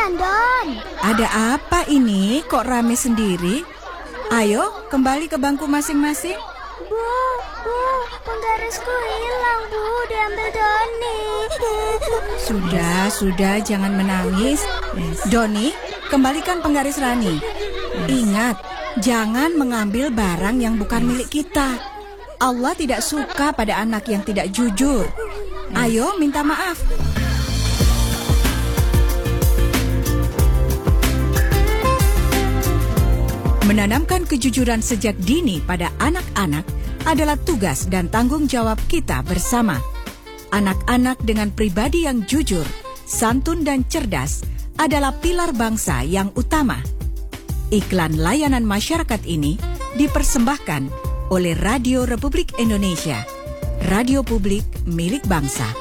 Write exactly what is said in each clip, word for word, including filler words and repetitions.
Cepetan, Don. Ada apa ini? Kok rame sendiri? Ayo, kembali ke bangku masing-masing. Bu, Bu, penggarisku hilang, Bu. Diambil Doni. Sudah, sudah, jangan menangis. Doni, kembalikan penggaris Rani. Ingat, jangan mengambil barang yang bukan milik kita. Allah tidak suka pada anak yang tidak jujur. Ayo, minta maaf. Menanamkan kejujuran sejak dini pada anak-anak adalah tugas dan tanggung jawab kita bersama. Anak-anak dengan pribadi yang jujur, santun dan cerdas adalah pilar bangsa yang utama. Iklan layanan masyarakat ini dipersembahkan oleh Radio Republik Indonesia, radio publik milik bangsa.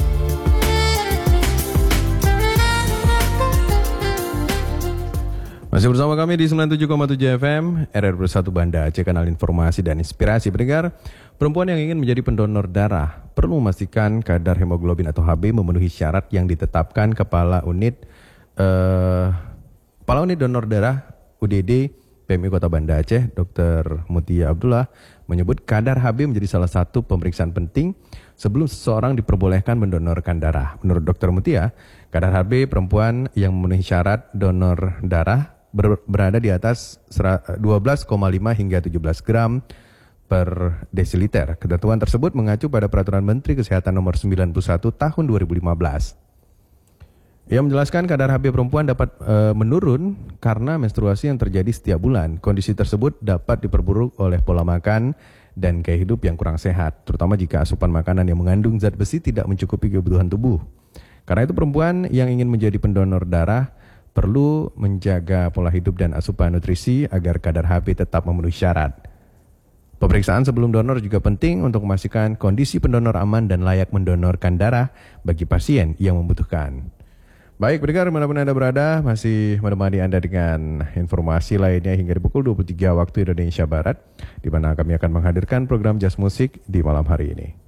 Masih bersama kami di sembilan puluh tujuh koma tujuh F M, R R Bersatu Banda Aceh, kanal informasi dan inspirasi. Pendengar, perempuan yang ingin menjadi pendonor darah perlu memastikan kadar hemoglobin atau H B memenuhi syarat yang ditetapkan Kepala Unit uh, Kepala Unit Donor Darah U D D P M I Kota Banda Aceh, Dokter Mutia Abdullah, menyebut kadar H B menjadi salah satu pemeriksaan penting sebelum seseorang diperbolehkan mendonorkan darah. Menurut Dokter Mutia, kadar H B perempuan yang memenuhi syarat donor darah ber- berada di atas dua belas koma lima hingga tujuh belas gram per desiliter. Ketentuan tersebut mengacu pada Peraturan Menteri Kesehatan Nomor sembilan puluh satu Tahun dua ribu lima belas. Ia menjelaskan kadar H B perempuan dapat e, menurun karena menstruasi yang terjadi setiap bulan. Kondisi tersebut dapat diperburuk oleh pola makan dan gaya hidup yang kurang sehat, terutama jika asupan makanan yang mengandung zat besi tidak mencukupi kebutuhan tubuh. Karena itu perempuan yang ingin menjadi pendonor darah perlu menjaga pola hidup dan asupan nutrisi agar kadar H B tetap memenuhi syarat. Pemeriksaan sebelum donor juga penting untuk memastikan kondisi pendonor aman dan layak mendonorkan darah bagi pasien yang membutuhkan. Baik, pendengar, dimanapun Anda berada, masih menemani Anda dengan informasi lainnya hingga di pukul dua puluh tiga waktu Indonesia Barat, di mana kami akan menghadirkan program Jazz Musik di malam hari ini.